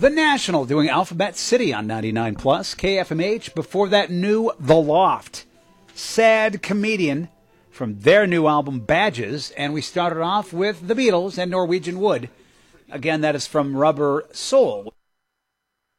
The National doing Alphabet City on 99 Plus, KFMH. Before that, new The Loft, Sad Comedian from their new album Badges. And we started off with The Beatles and Norwegian Wood. Again, that is from Rubber Soul.